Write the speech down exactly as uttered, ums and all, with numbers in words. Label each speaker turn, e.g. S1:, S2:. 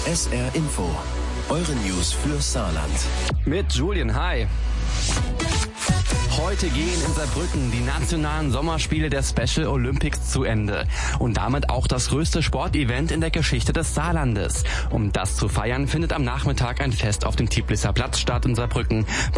S1: S R Info. Eure News für Saarland.
S2: Mit Julian, hi. Heute gehen in Saarbrücken die nationalen Sommerspiele der Special Olympics zu Ende. Und damit auch das größte Sportevent in der Geschichte des Saarlandes. Um das zu feiern, findet am Nachmittag ein Fest auf dem Tiblisser Platz statt in Saarbrücken.